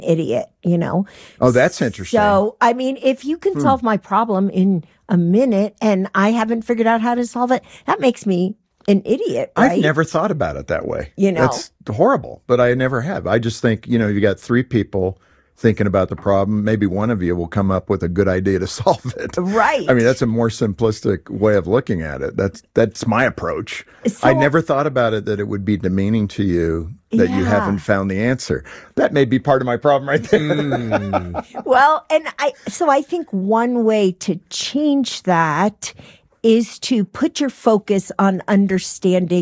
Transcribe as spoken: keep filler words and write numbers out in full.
idiot, you know? Oh, that's interesting. So, I mean, if you can Hmm. solve my problem in a minute and I haven't figured out how to solve it, that makes me an idiot, right? I've never thought about it that way. You know? That's horrible, but I never have. I just think, you know, you got three people thinking about the problem. Maybe one of you will come up with a good idea to solve it. Right. I mean, that's a more simplistic way of looking at it. That's that's my approach. So, I never thought about it that it would be demeaning to you that yeah. you haven't found the answer. That may be part of my problem right there. Mm. Well, and I, so I think one way to change that is to put your focus on understanding